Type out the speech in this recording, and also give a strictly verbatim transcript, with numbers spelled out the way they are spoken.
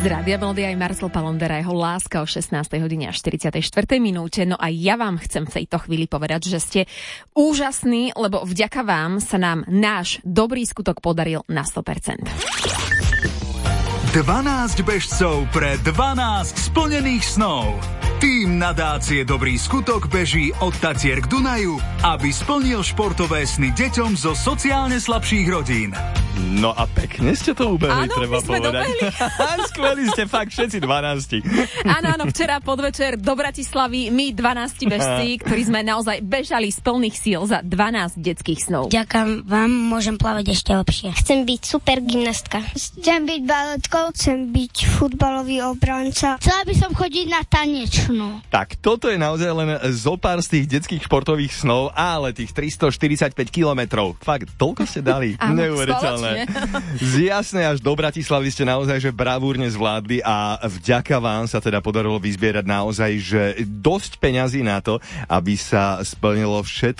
Z Rádia Melody aj Marcel Palondera, jeho Láska o šestnástej hodine a štyridsiatej štvrtej minúte. No a ja vám chcem v tejto chvíli povedať, že ste úžasní, lebo vďaka vám sa nám náš dobrý skutok podaril na sto percent. dvanásť bežcov pre dvanásť splnených snov. Tým nadácie Dobrý skutok beží od Tatier k Dunaju, aby splnil športové sny deťom zo sociálne slabších rodín. No a pekne ste to ubehli, áno, treba povedať. Skvelí ste fakt všetci dvanásti. Áno, áno, včera podvečer do Bratislavy my dvanásti bežci, ktorí sme naozaj bežali z plných síl za dvanásť detských snov. Ďakujem vám, môžem plávať ešte lepšie. Chcem byť super gymnastka. Chcem byť baletkou, chcem byť futbalový obranca. Chcela by som chodiť na tanečnú. Tak toto je naozaj len zo pár z tých detských športových snov, ale tých tristoštyridsaťpäť kilometrov. Fakt, toľko ste dali. Áno, neuveriteľné. Z Jasnej až do Bratislavy ste naozaj že bravúrne zvládli a vďaka vám sa teda podarilo vyzbierať naozaj že dosť peňazí na to, aby sa splnilo všetko